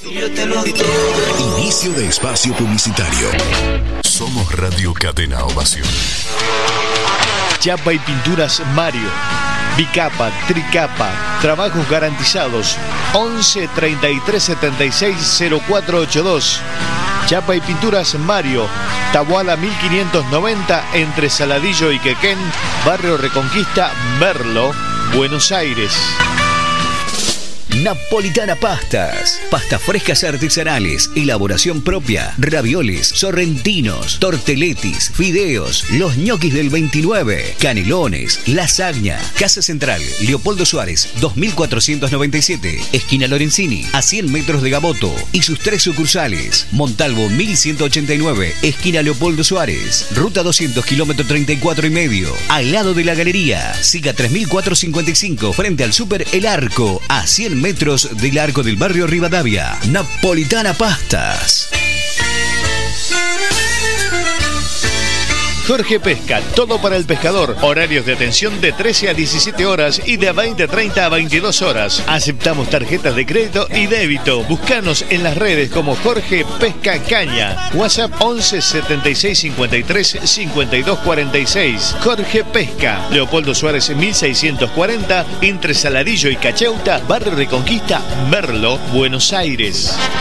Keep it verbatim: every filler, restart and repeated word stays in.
Yo te lo doy. Inicio de espacio publicitario. Somos Radio Cadena Ovación. Chapa y Pinturas Mario. Bicapa, tricapa, trabajos garantizados. once treinta y tres setenta y seis cero cuatro ochenta y dos. Chapa y Pinturas Mario, Taboada mil quinientos noventa, entre Saladillo y Quequén, Barrio Reconquista, Merlo, Buenos Aires. Napolitana Pastas. Pastas frescas artesanales, elaboración propia, ravioles, sorrentinos, torteletis, fideos, los ñoquis del veintinueve, canelones, lasaña. Casa Central, Leopoldo Suárez, dos mil cuatrocientos noventa y siete, esquina Lorenzini, a cien metros de Gaboto, y sus tres sucursales. Montalvo mil ciento ochenta y nueve, esquina Leopoldo Suárez, ruta doscientos, kilómetro treinta y cuatro y medio, al lado de la galería. Siga tres mil cuatrocientos cincuenta y cinco, frente al Súper El Arco, a cien metros del Arco del barrio Rivadavia. Napolitana Pastas. Jorge Pesca, todo para el pescador. Horarios de atención de trece a diecisiete horas y de veinte treinta a veintidós horas. Aceptamos tarjetas de crédito y débito. Búscanos en las redes como Jorge Pesca Caña. WhatsApp once setenta y seis cincuenta y tres cincuenta y dos cuarenta y seis. Jorge Pesca, Leopoldo Suárez mil seiscientos cuarenta, entre Saladillo y Cacheuta, Barrio Reconquista, Merlo, Buenos Aires.